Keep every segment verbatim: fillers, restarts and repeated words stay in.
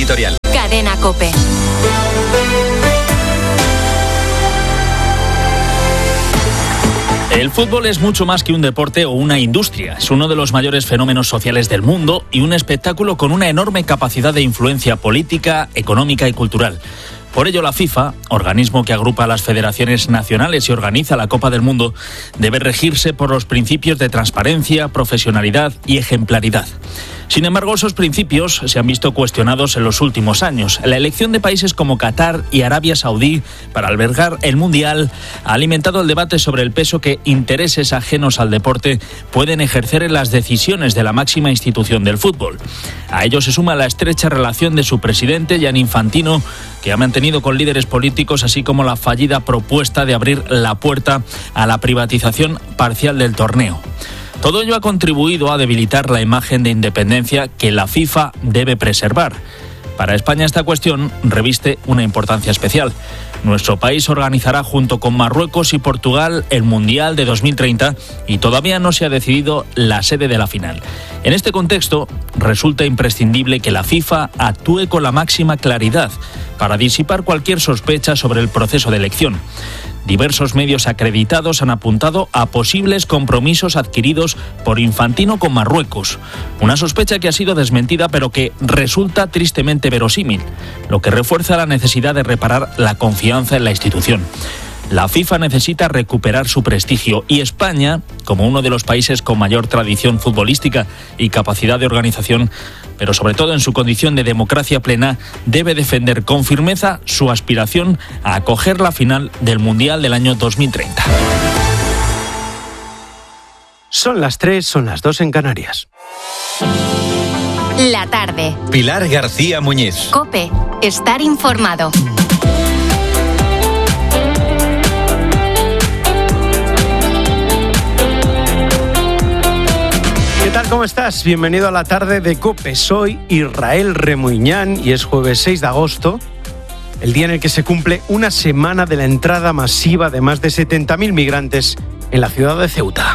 editorial. Cadena COPE. El fútbol es mucho más que un deporte o una industria. Es uno de los mayores fenómenos sociales del mundo y un espectáculo con una enorme capacidad de influencia política, económica y cultural. Por ello, la FIFA, organismo que agrupa a las federaciones nacionales y organiza la Copa del Mundo, debe regirse por los principios de transparencia, profesionalidad y ejemplaridad. Sin embargo, esos principios se han visto cuestionados en los últimos años. La elección de países como Qatar y Arabia Saudí para albergar el Mundial ha alimentado el debate sobre el peso que intereses ajenos al deporte pueden ejercer en las decisiones de la máxima institución del fútbol. A ello se suma la estrecha relación de su presidente, Gianni Infantino, que ha mantenido con líderes políticos, así como la fallida propuesta de abrir la puerta a la privatización parcial del torneo. Todo ello ha contribuido a debilitar la imagen de independencia que la FIFA debe preservar. Para España esta cuestión reviste una importancia especial. Nuestro país organizará junto con Marruecos y Portugal el Mundial de dos mil treinta y todavía no se ha decidido la sede de la final. En este contexto, resulta imprescindible que la FIFA actúe con la máxima claridad para disipar cualquier sospecha sobre el proceso de elección. Diversos medios acreditados han apuntado a posibles compromisos adquiridos por Infantino con Marruecos. Una sospecha que ha sido desmentida pero que resulta tristemente verosímil, lo que refuerza la necesidad de reparar la confianza en la institución. La FIFA necesita recuperar su prestigio y España, como uno de los países con mayor tradición futbolística y capacidad de organización, pero sobre todo en su condición de democracia plena, debe defender con firmeza su aspiración a acoger la final del Mundial del año dos mil treinta. Son las tres, son las dos en Canarias. La tarde. Pilar García Muñiz. COPE. Estar informado. ¿Qué tal? ¿Cómo estás? Bienvenido a la tarde de COPE. Soy Israel Remuñán y es jueves seis de agosto, el día en el que se cumple una semana de la entrada masiva de más de setenta mil migrantes en la ciudad de Ceuta.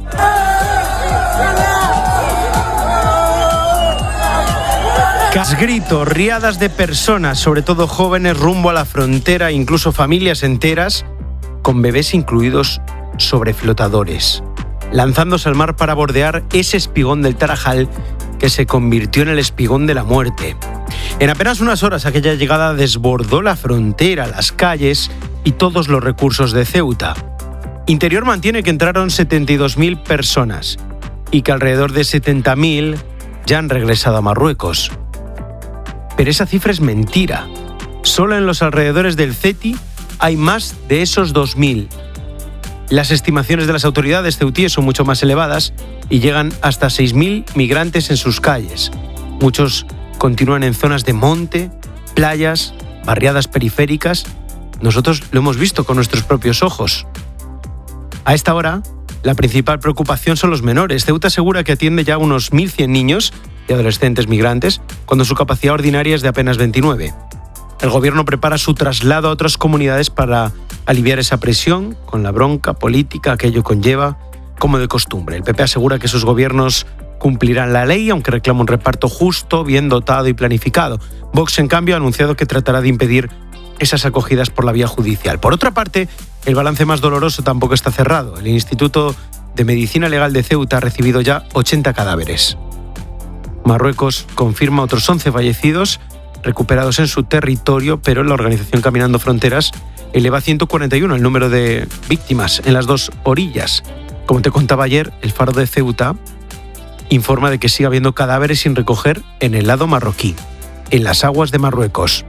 Gritos, riadas de personas, sobre todo jóvenes, rumbo a la frontera, incluso familias enteras, con bebés incluidos sobre flotadores, lanzándose al mar para bordear ese espigón del Tarajal que se convirtió en el espigón de la muerte. En apenas unas horas aquella llegada desbordó la frontera, las calles y todos los recursos de Ceuta. Interior mantiene que entraron setenta y dos mil personas y que alrededor de setenta mil ya han regresado a Marruecos. Pero esa cifra es mentira. Solo en los alrededores del Ceti hay más de esos dos mil. Las estimaciones de las autoridades ceutíes son mucho más elevadas y llegan hasta seis mil migrantes en sus calles. Muchos continúan en zonas de monte, playas, barriadas periféricas. Nosotros lo hemos visto con nuestros propios ojos. A esta hora, la principal preocupación son los menores. Ceuta asegura que atiende ya a unos mil cien niños y adolescentes migrantes, cuando su capacidad ordinaria es de apenas veintinueve. El gobierno prepara su traslado a otras comunidades para aliviar esa presión, con la bronca política que ello conlleva, como de costumbre. El P P asegura que sus gobiernos cumplirán la ley, aunque reclama un reparto justo, bien dotado y planificado. Vox, en cambio, ha anunciado que tratará de impedir esas acogidas por la vía judicial. Por otra parte, el balance más doloroso tampoco está cerrado. El Instituto de Medicina Legal de Ceuta ha recibido ya ochenta cadáveres. Marruecos confirma otros once fallecidos recuperados en su territorio, pero la organización Caminando Fronteras eleva a ciento cuarenta y uno el número de víctimas en las dos orillas. Como te contaba ayer, el Faro de Ceuta informa de que sigue habiendo cadáveres sin recoger en el lado marroquí, en las aguas de Marruecos.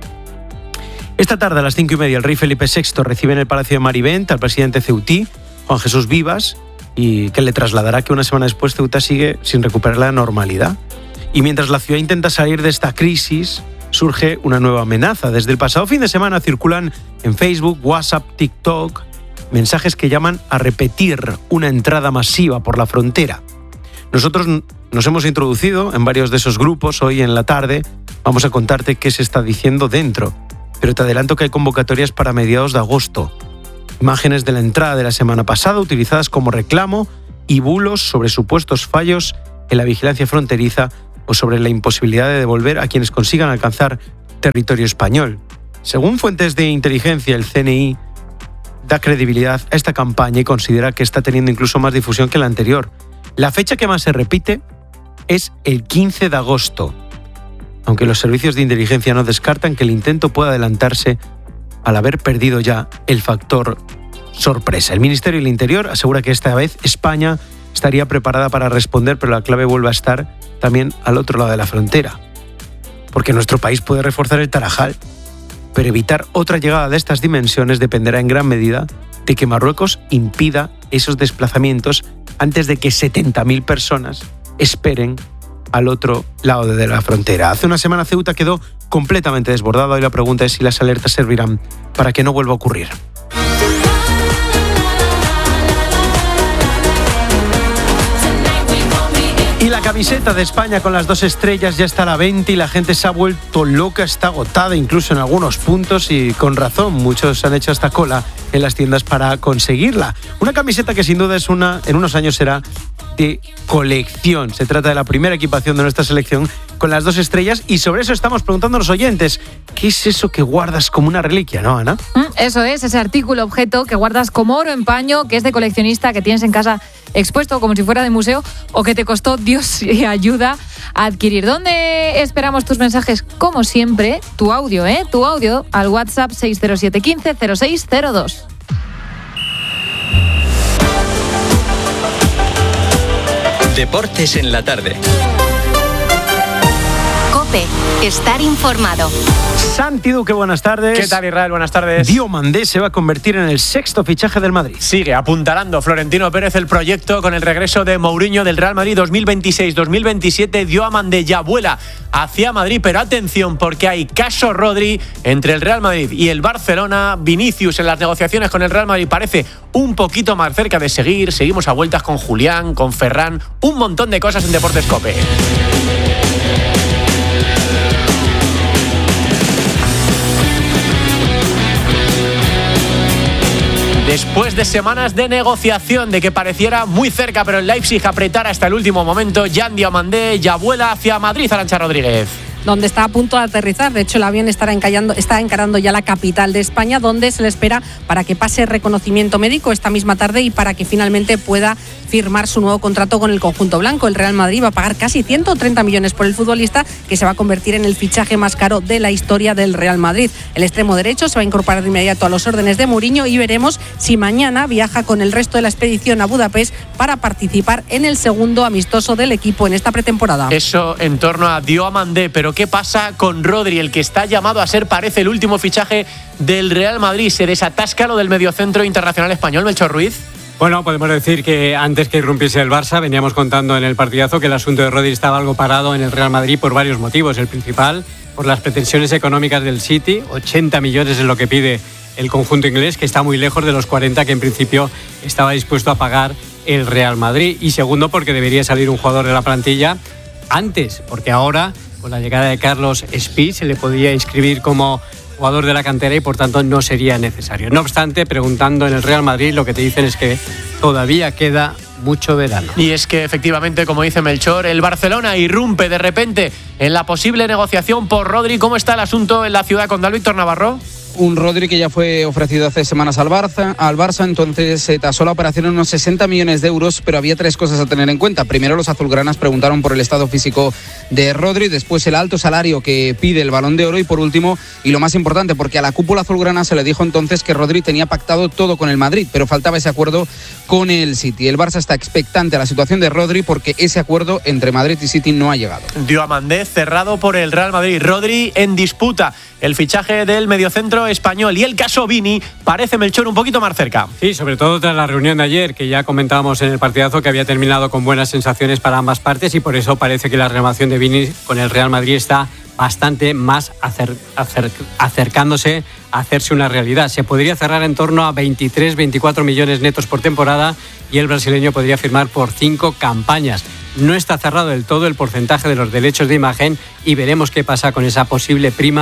Esta tarde a las cinco y media el rey Felipe sexto recibe en el Palacio de Marivent al presidente ceutí, Juan Jesús Vivas, y que le trasladará que una semana después Ceuta sigue sin recuperar la normalidad. Y mientras la ciudad intenta salir de esta crisis, surge una nueva amenaza. Desde el pasado fin de semana circulan en Facebook, WhatsApp, TikTok, mensajes que llaman a repetir una entrada masiva por la frontera. Nosotros nos hemos introducido en varios de esos grupos. Hoy en la tarde vamos a contarte qué se está diciendo dentro. Pero te adelanto que hay convocatorias para mediados de agosto. Imágenes de la entrada de la semana pasada utilizadas como reclamo y bulos sobre supuestos fallos en la vigilancia fronteriza o sobre la imposibilidad de devolver a quienes consigan alcanzar territorio español. Según fuentes de inteligencia, el C N I da credibilidad a esta campaña y considera que está teniendo incluso más difusión que la anterior. La fecha que más se repite es el quince de agosto, aunque los servicios de inteligencia no descartan que el intento pueda adelantarse al haber perdido ya el factor sorpresa. El Ministerio del Interior asegura que esta vez España estaría preparada para responder, pero la clave vuelve a estar también al otro lado de la frontera, porque nuestro país puede reforzar el Tarajal, pero evitar otra llegada de estas dimensiones dependerá en gran medida de que Marruecos impida esos desplazamientos antes de que setenta mil personas esperen al otro lado de la frontera. Hace una semana Ceuta quedó completamente desbordada y la pregunta es si las alertas servirán para que no vuelva a ocurrir. Y la camiseta de España con las dos estrellas ya está a la venta y la gente se ha vuelto loca, está agotada incluso en algunos puntos y con razón. Muchos han hecho hasta cola en las tiendas para conseguirla. Una camiseta que sin duda es una, en unos años será de colección. Se trata de la primera equipación de nuestra selección con las dos estrellas y sobre eso estamos preguntando a los oyentes. ¿Qué es eso que guardas como una reliquia, no, Ana? Eso es, ese artículo, objeto que guardas como oro en paño, que es de coleccionista, que tienes en casa expuesto como si fuera de museo o que te costó Dios y ayuda a adquirir. ¿Dónde esperamos tus mensajes? Como siempre, tu audio, ¿eh? Tu audio al WhatsApp seis cero siete uno cinco cero seis cero dos. Deportes en la tarde. COPE. Estar informado. Santi Duque, buenas tardes. ¿Qué tal, Israel? Buenas tardes. Diomandé se va a convertir en el sexto fichaje del Madrid. Sigue apuntalando Florentino Pérez el proyecto con el regreso de Mourinho del Real Madrid dos mil veintiséis dos mil veintisiete. Diomandé ya vuela hacia Madrid, pero atención porque hay caso Rodri entre el Real Madrid y el Barcelona. Vinicius en las negociaciones con el Real Madrid parece un poquito más cerca de seguir. Seguimos a vueltas con Julián, con Ferran, un montón de cosas en Deportes COPE. Después de semanas de negociación, de que pareciera muy cerca, pero el Leipzig apretara hasta el último momento, Jan Diomandé ya vuela hacia Madrid. Arantxa Rodríguez. Donde está a punto de aterrizar. De hecho, el avión estará encallando, está encarando ya la capital de España, donde se le espera para que pase reconocimiento médico esta misma tarde y para que finalmente pueda firmar su nuevo contrato con el conjunto blanco. El Real Madrid va a pagar casi ciento treinta millones por el futbolista, que se va a convertir en el fichaje más caro de la historia del Real Madrid. El extremo derecho se va a incorporar de inmediato a los órdenes de Mourinho y veremos si mañana viaja con el resto de la expedición a Budapest para participar en el segundo amistoso del equipo en esta pretemporada. Eso en torno a Diomandé, pero ¿qué pasa con Rodri, el que está llamado a ser, parece, el último fichaje del Real Madrid? ¿Se desatasca lo del mediocentro internacional español, Melchor Ruiz? Bueno, podemos decir que antes que irrumpiese el Barça, veníamos contando en el partidazo que el asunto de Rodri estaba algo parado en el Real Madrid por varios motivos. El principal, por las pretensiones económicas del City, ochenta millones es lo que pide el conjunto inglés, que está muy lejos de los cuarenta que en principio estaba dispuesto a pagar el Real Madrid. Y segundo, porque debería salir un jugador de la plantilla antes, porque ahora, con la llegada de Carlos Espí, se le podía inscribir como jugador de la cantera y por tanto no sería necesario. No obstante, preguntando en el Real Madrid, lo que te dicen es que todavía queda mucho verano. Y es que efectivamente, como dice Melchor, el Barcelona irrumpe de repente en la posible negociación por Rodri. ¿Cómo está el asunto en la ciudad condal, Víctor Navarro? Un Rodri que ya fue ofrecido hace semanas al Barça, al Barça, entonces se tasó la operación en unos sesenta millones de euros, pero había tres cosas a tener en cuenta. Primero, los azulgranas preguntaron por el estado físico de Rodri, después el alto salario que pide el Balón de Oro y por último, y lo más importante, porque a la cúpula azulgrana se le dijo entonces que Rodri tenía pactado todo con el Madrid, pero faltaba ese acuerdo con el City. El Barça está expectante a la situación de Rodri porque ese acuerdo entre Madrid y City no ha llegado. Diomandé cerrado por el Real Madrid, Rodri en disputa, el fichaje del mediocentro español y el caso Vini parece, Melchor, un poquito más cerca. Sí, sobre todo tras la reunión de ayer, que ya comentábamos en el partidazo que había terminado con buenas sensaciones para ambas partes y por eso parece que la renovación de Vini con el Real Madrid está bastante más acer, acer, acercándose a hacerse una realidad. Se podría cerrar en torno a veintitrés, veinticuatro millones netos por temporada y el brasileño podría firmar por cinco campañas. No está cerrado del todo el porcentaje de los derechos de imagen y veremos qué pasa con esa posible prima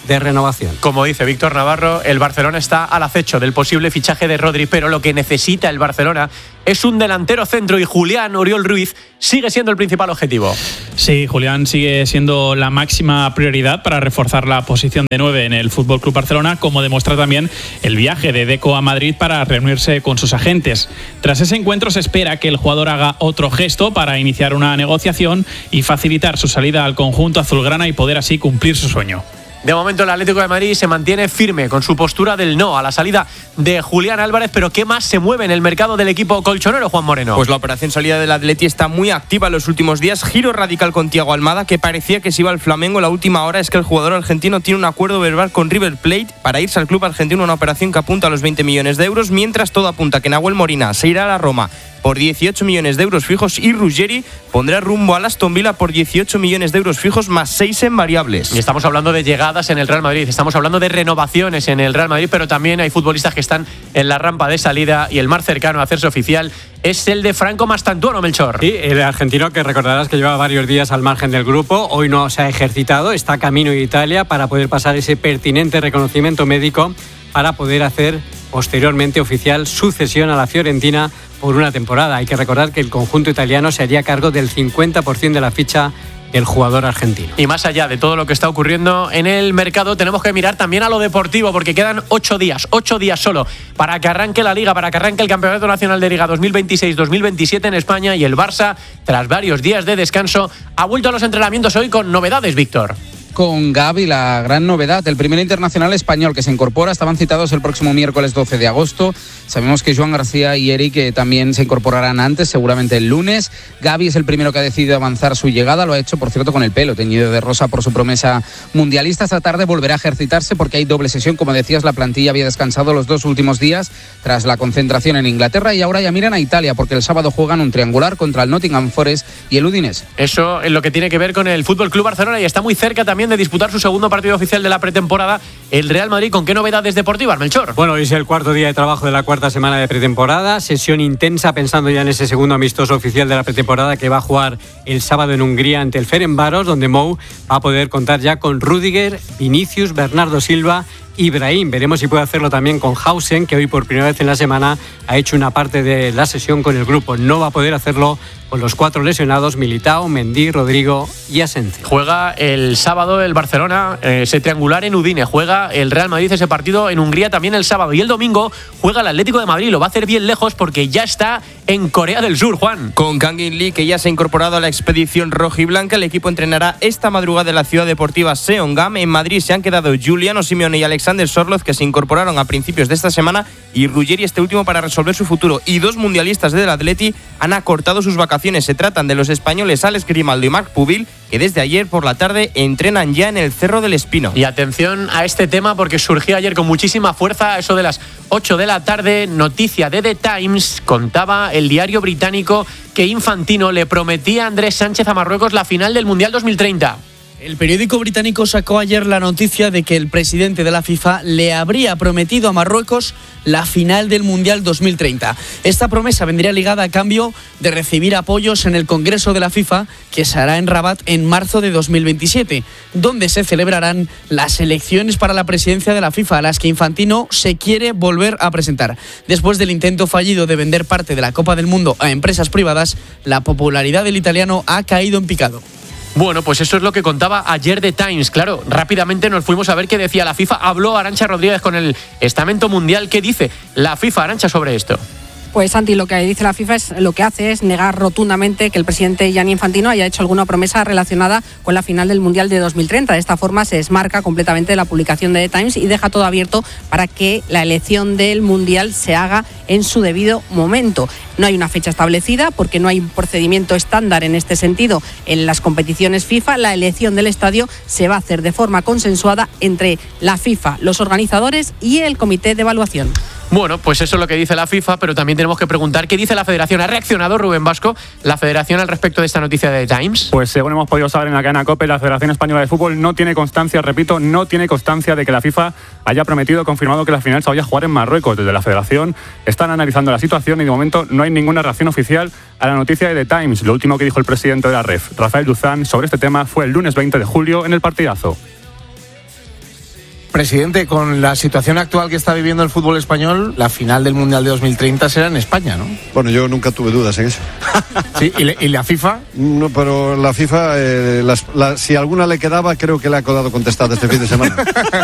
de renovación. Como dice Víctor Navarro, el Barcelona está al acecho del posible fichaje de Rodri, pero lo que necesita el Barcelona es un delantero centro y Julián Oriol Ruiz sigue siendo el principal objetivo. Sí, Julián sigue siendo la máxima prioridad para reforzar la posición de nueve en el F C Barcelona, como demuestra también el viaje de Deco a Madrid para reunirse con sus agentes. Tras ese encuentro se espera que el jugador haga otro gesto para iniciar una negociación y facilitar su salida al conjunto azulgrana y poder así cumplir su sueño. De momento el Atlético de Madrid se mantiene firme con su postura del no a la salida de Julián Álvarez, pero ¿qué más se mueve en el mercado del equipo colchonero, Juan Moreno? Pues la operación salida del Atleti está muy activa en los últimos días. Giro radical con Thiago Almada, que parecía que se iba al Flamengo. La última hora es que el jugador argentino tiene un acuerdo verbal con River Plate para irse al club argentino, una operación que apunta a los veinte millones de euros, mientras todo apunta que Nahuel Molina se irá a la Roma por dieciocho millones de euros fijos y Ruggeri pondrá rumbo al Aston Villa por dieciocho millones de euros fijos más seis en variables. Y estamos hablando de llegadas en el Real Madrid, estamos hablando de renovaciones en el Real Madrid, pero también hay futbolistas que están en la rampa de salida y el más cercano a hacerse oficial es el de Franco Mastantuono, Melchor. Sí, el argentino que recordarás que lleva varios días al margen del grupo, hoy no se ha ejercitado, está camino de Italia para poder pasar ese pertinente reconocimiento médico para poder hacer posteriormente oficial su cesión a la Fiorentina por una temporada. Hay que recordar que el conjunto italiano se haría cargo del cincuenta por ciento de la ficha del jugador argentino. Y más allá de todo lo que está ocurriendo en el mercado, tenemos que mirar también a lo deportivo, porque quedan ocho días, ocho días solo para que arranque la Liga, para que arranque el Campeonato Nacional de Liga dos mil veintiséis dos mil veintisiete en España, y el Barça, tras varios días de descanso, ha vuelto a los entrenamientos hoy con novedades, Víctor. Con Gavi, la gran novedad, el primer internacional español que se incorpora. Estaban citados el próximo miércoles doce de agosto. Sabemos que Joan García y Eric también se incorporarán antes, seguramente el lunes. Gavi es el primero que ha decidido avanzar su llegada, lo ha hecho, por cierto, con el pelo teñido de rosa por su promesa mundialista. Esta tarde volverá a ejercitarse porque hay doble sesión. Como decías, la plantilla había descansado los dos últimos días tras la concentración en Inglaterra, y ahora ya miran a Italia porque el sábado juegan un triangular contra el Nottingham Forest y el Udinese. Eso es lo que tiene que ver con el F C Barcelona, y está muy cerca también de disputar su segundo partido oficial de la pretemporada, el Real Madrid. ¿Con qué novedades deportivas, Melchor? Bueno, hoy es el cuarto día de trabajo de la cuarta semana de pretemporada, sesión intensa pensando ya en ese segundo amistoso oficial de la pretemporada que va a jugar el sábado en Hungría ante el Ferencváros, donde Mou va a poder contar ya con Rüdiger, Vinicius, Bernardo Silva y Brahim. Veremos si puede hacerlo también con Hausen, que hoy por primera vez en la semana ha hecho una parte de la sesión con el grupo. No va a poder hacerlo con los cuatro lesionados, Militao, Mendy, Rodrigo y Asensio. Juega el sábado el Barcelona, eh, ese triangular en Udine. Juega el Real Madrid ese partido en Hungría también el sábado. Y el domingo juega el Atlético de Madrid. Lo va a hacer bien lejos porque ya está en Corea del Sur, Juan. Con Kang In Lee, que ya se ha incorporado a la expedición rojiblanca, el equipo entrenará esta madrugada en la ciudad deportiva Seongam. En Madrid se han quedado Giuliano Simeone y Alexander Sorloth, que se incorporaron a principios de esta semana, y Ruggeri, este último, para resolver su futuro. Y dos mundialistas del Atleti han acortado sus vacaciones. Se tratan de los españoles Alex Grimaldo y Marc Pubil, que desde ayer por la tarde entrenan ya en el Cerro del Espino. Y atención a este tema porque surgió ayer con muchísima fuerza, eso de las ocho de la tarde, noticia de The Times. Contaba el diario británico que Infantino le prometía a Andrés Sánchez a Marruecos la final del Mundial dos mil treinta. El periódico británico sacó ayer la noticia de que el presidente de la FIFA le habría prometido a Marruecos la final del Mundial dos mil treinta. Esta promesa vendría ligada a cambio de recibir apoyos en el Congreso de la FIFA, que se hará en Rabat en marzo de dos mil veintisiete, donde se celebrarán las elecciones para la presidencia de la FIFA, a las que Infantino se quiere volver a presentar. Después del intento fallido de vender parte de la Copa del Mundo a empresas privadas, la popularidad del italiano ha caído en picado. Bueno, pues eso es lo que contaba ayer The Times. Claro, rápidamente nos fuimos a ver qué decía la FIFA. Habló Arantxa Rodríguez con el estamento mundial. ¿Qué dice la FIFA, Arantxa, sobre esto? Pues Santi, lo que dice la FIFA es lo que hace es negar rotundamente que el presidente Gianni Infantino haya hecho alguna promesa relacionada con la final del Mundial de dos mil treinta. De esta forma se desmarca completamente de la publicación de The Times y deja todo abierto para que la elección del Mundial se haga en su debido momento. No hay una fecha establecida porque no hay un procedimiento estándar en este sentido en las competiciones FIFA. La elección del estadio se va a hacer de forma consensuada entre la FIFA, los organizadores y el comité de evaluación. Bueno, pues eso es lo que dice la FIFA, pero también tenemos que preguntar qué dice la Federación. ¿Ha reaccionado, Rubén Vasco, la Federación al respecto de esta noticia de The Times? Pues según hemos podido saber en la cadena COPE, la Federación Española de Fútbol no tiene constancia, repito, no tiene constancia de que la FIFA haya prometido o confirmado que la final se vaya a jugar en Marruecos. Desde la Federación están analizando la situación y de momento no hay ninguna reacción oficial a la noticia de The Times. Lo último que dijo el presidente de la R E F, Rafael Duzán, sobre este tema fue el lunes veinte de julio en el partidazo. Presidente, con la situación actual que está viviendo el fútbol español, la final del Mundial de dos mil treinta será en España, ¿no? Bueno, yo nunca tuve dudas en eso. ¿Sí? ¿Y, le, y la FIFA? No, pero la FIFA, eh, las, la, si alguna le quedaba, creo que le ha quedado contestada este fin de semana.